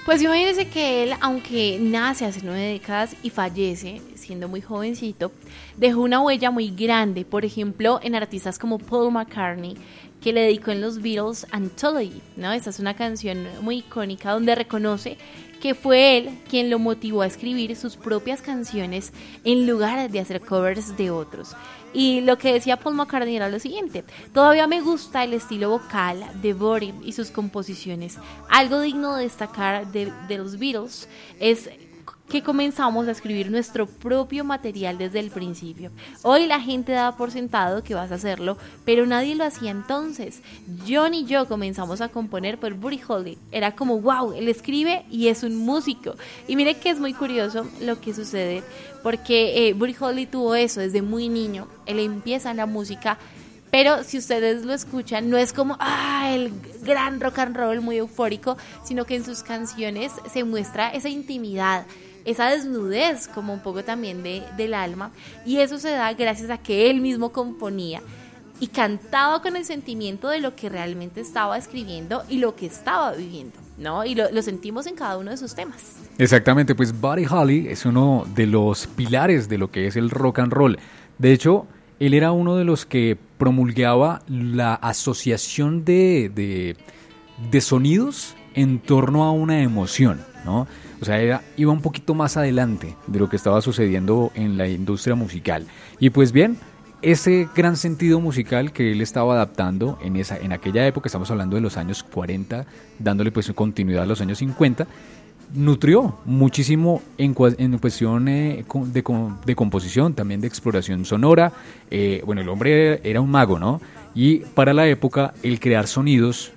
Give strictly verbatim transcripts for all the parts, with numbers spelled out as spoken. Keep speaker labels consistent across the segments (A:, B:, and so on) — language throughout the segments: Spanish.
A: Pues imagínense que él, aunque nace hace nueve décadas y fallece siendo muy jovencito, dejó una huella muy grande, por ejemplo, en artistas como Paul McCartney, que le dedicó en los Beatles Anthology, ¿no? Esta es una canción muy icónica donde reconoce que fue él quien lo motivó a escribir sus propias canciones en lugar de hacer covers de otros. Y lo que decía Paul McCartney era lo siguiente: todavía me gusta el estilo vocal de Buddy y sus composiciones. Algo digno de destacar de, de los Beatles es que comenzamos a escribir nuestro propio material desde el principio. Hoy la gente da por sentado que vas a hacerlo, pero nadie lo hacía entonces. John y yo comenzamos a componer por Buddy Holly. Era como, wow, él escribe y es un músico. Y mire que es muy curioso lo que sucede, porque eh, Buddy Holly tuvo eso desde muy niño. Él empieza en la música, pero si ustedes lo escuchan, no es como ah, el gran rock and roll muy eufórico, sino que en sus canciones se muestra esa intimidad, esa desnudez como un poco también de, del alma, y eso se da gracias a que él mismo componía y cantaba con el sentimiento de lo que realmente estaba escribiendo y lo que estaba viviendo, ¿no? Y lo, lo sentimos en cada uno de sus temas.
B: Exactamente, pues Buddy Holly es uno de los pilares de lo que es el rock and roll. De hecho, él era uno de los que promulgaba la asociación de, de, de sonidos en torno a una emoción, ¿no? O sea, era, iba un poquito más adelante de lo que estaba sucediendo en la industria musical. Y pues bien, ese gran sentido musical que él estaba adaptando en, esa, en aquella época, estamos hablando de los años cuarenta, dándole pues continuidad a los años cincuenta, nutrió muchísimo en, en cuestión eh, de, de composición, también de exploración sonora. Eh, bueno, el hombre era un mago, ¿no? Y para la época, el crear sonidos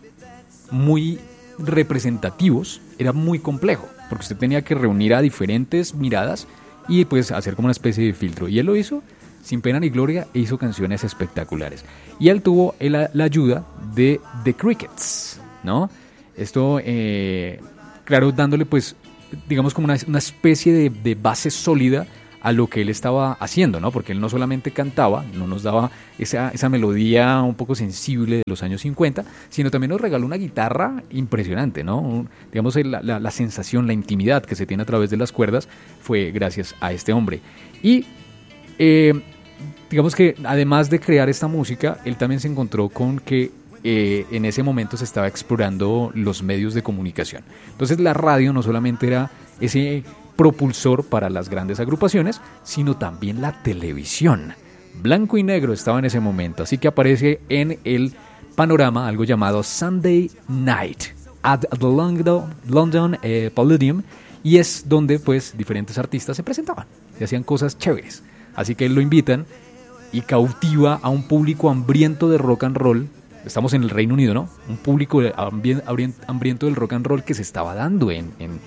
B: muy representativos era muy complejo, porque usted tenía que reunir a diferentes miradas y pues hacer como una especie de filtro. Y él lo hizo sin pena ni gloria e hizo canciones espectaculares. Y él tuvo la, la ayuda de The Crickets, ¿no? Esto... Eh, Claro, dándole pues, digamos como una, una especie de, de base sólida a lo que él estaba haciendo, ¿no? Porque él no solamente cantaba, no nos daba esa, esa melodía un poco sensible de los años cincuenta, sino también nos regaló una guitarra impresionante, ¿no? Un, digamos, la, la, la sensación, la intimidad que se tiene a través de las cuerdas fue gracias a este hombre. Y eh, digamos que además de crear esta música, él también se encontró con que Eh, en ese momento se estaba explorando los medios de comunicación. Entonces la radio no solamente era ese propulsor para las grandes agrupaciones, sino también la televisión. Blanco y negro estaba en ese momento, así que aparece en el panorama algo llamado Sunday Night at the London, London eh, Palladium, y es donde pues diferentes artistas se presentaban, se hacían cosas chéveres. Así que lo invitan y cautiva a un público hambriento de rock and roll. Estamos en el Reino Unido, ¿no? Un público hambriento del rock and roll que se estaba dando en, en,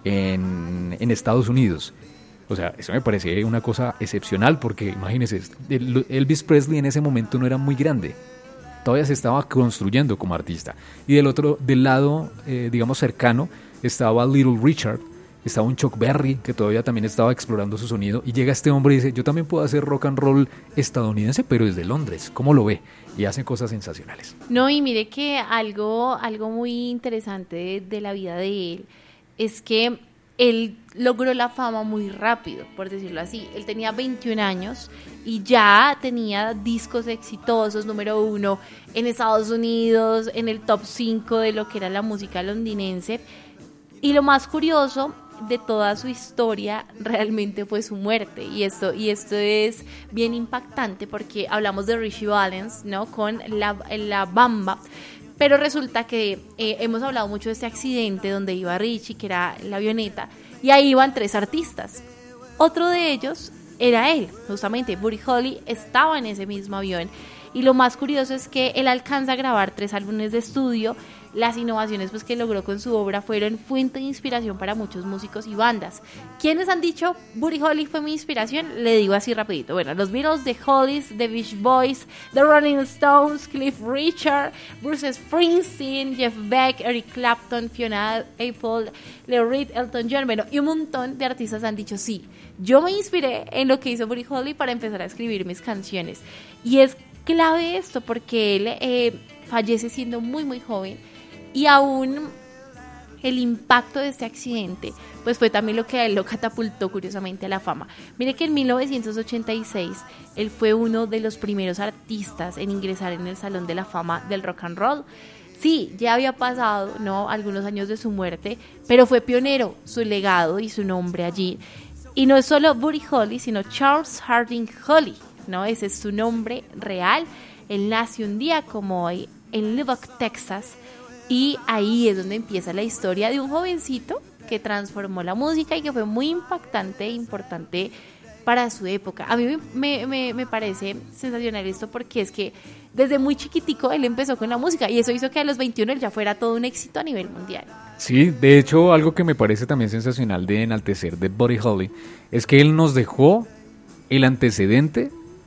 B: en, en Estados Unidos. O sea, eso me parece una cosa excepcional porque, imagínense, Elvis Presley en ese momento no era muy grande. Todavía se estaba construyendo como artista. Y del otro, del lado, eh, digamos, cercano, estaba Little Richard, estaba un Chuck Berry que todavía también estaba explorando su sonido. Y llega este hombre y dice, yo también puedo hacer rock and roll estadounidense, pero desde Londres. ¿Cómo lo ve? Y hacen cosas sensacionales.
A: No, y mire que algo, algo muy interesante de, de la vida de él es que él logró la fama muy rápido, por decirlo así. Él tenía veintiún años y ya tenía discos exitosos, número uno en Estados Unidos, en el top cinco de lo que era la música londinense. Y lo más curioso de toda su historia realmente fue su muerte, y esto y esto es bien impactante porque hablamos de Richie Valens, ¿no? Con la, la Bamba, pero resulta que eh, hemos hablado mucho de este accidente donde iba Richie, que era la avioneta, y ahí iban tres artistas. Otro de ellos era él, justamente Buddy Holly estaba en ese mismo avión, y lo más curioso es que él alcanza a grabar tres álbumes de estudio. Las innovaciones pues, que logró con su obra fueron fuente de inspiración para muchos músicos y bandas. ¿Quiénes han dicho Buddy Holly fue mi inspiración? Le digo así rapidito. Bueno, los Beatles, The Hollies, The Beach Boys, The Rolling Stones, Cliff Richard, Bruce Springsteen, Jeff Beck, Eric Clapton, Fiona Apple, Lou Reed, Elton John, bueno, y un montón de artistas han dicho sí. Yo me inspiré en lo que hizo Buddy Holly para empezar a escribir mis canciones. Y es clave esto porque él eh, fallece siendo muy muy joven. Y aún el impacto de este accidente pues fue también lo que a él lo catapultó curiosamente a la fama. Mire que en mil novecientos ochenta y seis él fue uno de los primeros artistas en ingresar en el Salón de la Fama del Rock and Roll. Sí, ya había pasado, ¿no?, algunos años de su muerte, pero fue pionero su legado y su nombre allí. Y no es solo Buddy Holly, sino Charles Harding Holly, ¿no? Ese es su nombre real. Él nació un día como hoy en Lubbock, Texas, y ahí es donde empieza la historia de un jovencito que transformó la música y que fue muy impactante e importante para su época. A mí me, me, me parece sensacional esto porque es que desde muy chiquitico él empezó con la música y eso hizo que a los veintiuno él ya fuera todo un éxito a nivel mundial.
B: Sí, de hecho algo que me parece también sensacional de enaltecer de Buddy Holly es que él nos dejó el antecedente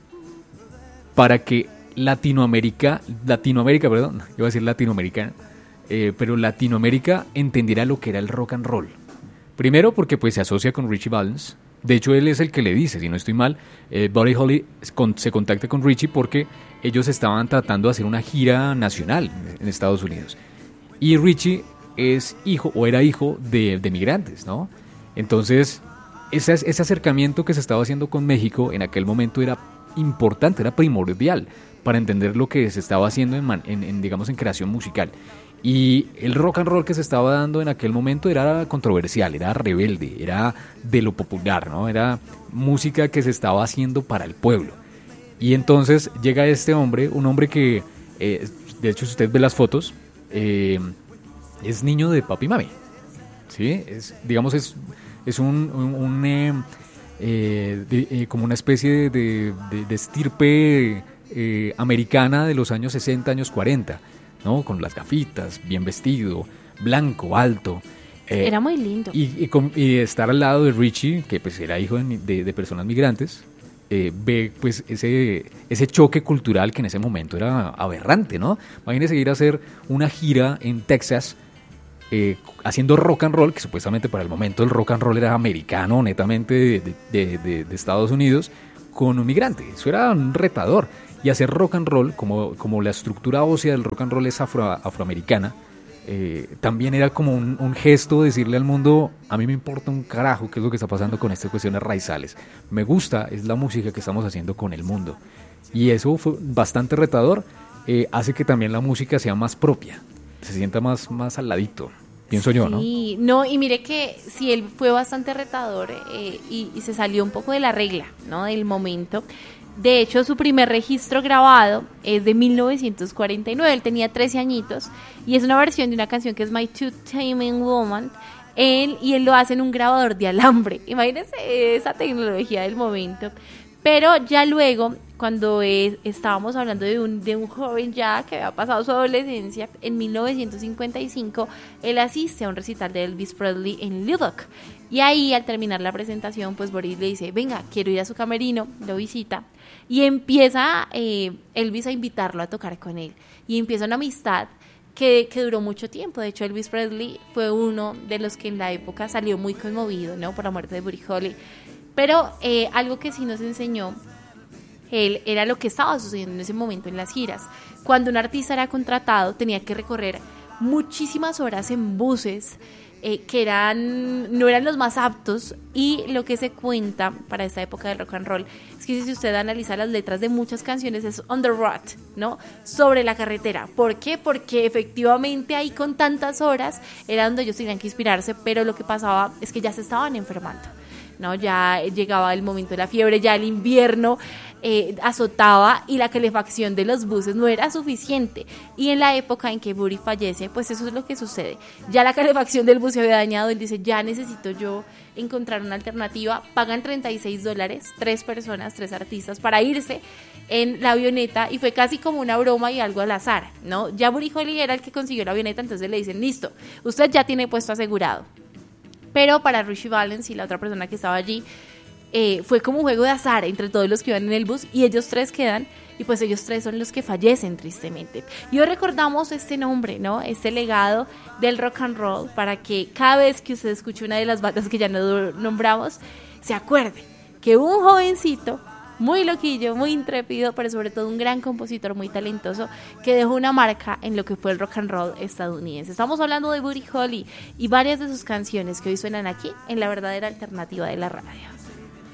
B: para que Latinoamérica, Latinoamérica, perdón, iba a decir latinoamericana, eh, pero Latinoamérica entendiera lo que era el rock and roll. Primero porque pues se asocia con Ritchie Valens. De hecho él es el que le dice, si no estoy mal, eh, Buddy Holly con, se contacta con Ritchie porque ellos estaban tratando de hacer una gira nacional en Estados Unidos. Y Ritchie es hijo o era hijo de, de migrantes, ¿no? Entonces ese, ese acercamiento que se estaba haciendo con México en aquel momento era importante, era primordial para entender lo que se estaba haciendo en, en, en digamos en creación musical. Y el rock and roll que se estaba dando en aquel momento era controversial, era rebelde, era de lo popular, ¿no? Era música que se estaba haciendo para el pueblo. Y entonces llega este hombre, un hombre que, eh, de hecho si usted ve las fotos, eh, es niño de papi y mami, ¿sí? Es, digamos es, es un, un, un eh, eh, de, eh, como una especie de, de, de estirpe eh, americana de los años sesenta, años cuarenta, ¿no? Con las gafitas, bien vestido, blanco, alto.
A: Eh, era muy lindo.
B: Y, y, con, y estar al lado de Ritchie, que pues era hijo de, de, de personas migrantes, eh, ve pues ese, ese choque cultural que en ese momento era aberrante, ¿no? Imagínese ir a hacer una gira en Texas eh, haciendo rock and roll, que supuestamente para el momento el rock and roll era americano, netamente de, de, de, de Estados Unidos, con un migrante. Eso era un retador. Y hacer rock and roll, como, como la estructura ósea del rock and roll es afro, afroamericana, eh, también era como un, un gesto de decirle al mundo, a mí me importa un carajo qué es lo que está pasando con estas cuestiones raizales. Me gusta, es la música que estamos haciendo con el mundo. Y eso fue bastante retador, eh, hace que también la música sea más propia, se sienta más, más al ladito, pienso yo, ¿no?
A: Sí, no, y mire que sí, él fue bastante retador eh, y, y se salió un poco de la regla, ¿no? Del momento. De hecho, su primer registro grabado es de mil novecientos cuarenta y nueve, él tenía trece añitos, y es una versión de una canción que es My Two-Timing Woman, él, y él lo hace en un grabador de alambre. Imagínense esa tecnología del momento. Pero ya luego, cuando es, estábamos hablando de un, de un joven ya que había pasado su adolescencia, en mil novecientos cincuenta y cinco, él asiste a un recital de Elvis Presley en Lubbock. Y ahí, al terminar la presentación, pues Boris le dice, venga, quiero ir a su camerino, lo visita. Y empieza eh, Elvis a invitarlo a tocar con él. Y empieza una amistad que, que duró mucho tiempo. De hecho, Elvis Presley fue uno de los que en la época salió muy conmovido, ¿no?, por la muerte de Buddy Holly. Pero eh, algo que sí nos enseñó él era lo que estaba sucediendo en ese momento en las giras. Cuando un artista era contratado, tenía que recorrer muchísimas horas en buses eh, que eran no eran los más aptos, y lo que se cuenta para esta época del rock and roll es que si usted analiza las letras de muchas canciones es on the road, ¿no?, sobre la carretera. ¿Por qué? Porque efectivamente ahí con tantas horas era donde ellos tenían que inspirarse, pero lo que pasaba es que ya se estaban enfermando, ¿no? Ya llegaba el momento de la fiebre, ya el invierno eh, azotaba y la calefacción de los buses no era suficiente. Y en la época en que Buddy fallece, pues eso es lo que sucede. Ya la calefacción del bus se había dañado. Él dice, ya necesito yo encontrar una alternativa. Pagan treinta y seis dólares, tres personas, tres artistas, para irse en la avioneta, y fue casi como una broma y algo al azar, ¿no? Ya Buddy Holly era el que consiguió la avioneta, entonces le dicen, listo, usted ya tiene puesto asegurado. Pero para Ritchie Valens y la otra persona que estaba allí, eh, fue como un juego de azar entre todos los que iban en el bus, y ellos tres quedan, y pues ellos tres son los que fallecen tristemente. Y hoy recordamos este nombre, ¿no?, este legado del rock and roll, para que cada vez que usted escuche una de las bandas que ya no nombramos, se acuerde que un jovencito muy loquillo, muy intrépido, pero sobre todo un gran compositor muy talentoso que dejó una marca en lo que fue el rock and roll estadounidense. Estamos hablando de Buddy Holly y varias de sus canciones que hoy suenan aquí en La Verdadera Alternativa de la Radio.